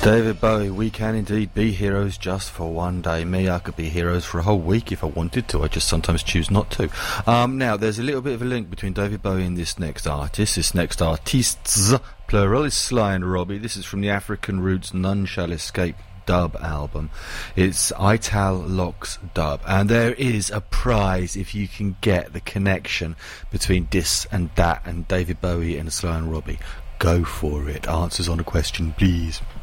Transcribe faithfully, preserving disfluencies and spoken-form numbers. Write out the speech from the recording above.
David Bowie, we can indeed be heroes just for one day. Me, I could be heroes for a whole week if I wanted to. I just sometimes choose not to. Um, now, there's a little bit of a link between David Bowie and this next artist. This next artists, plural, is Sly and Robbie. This is from the African Roots None Shall Escape dub album. It's Ital Locks dub, and there is a prize if you can get the connection between this and that and David Bowie and Sly and Robbie. Go for it. Answers on a question, please.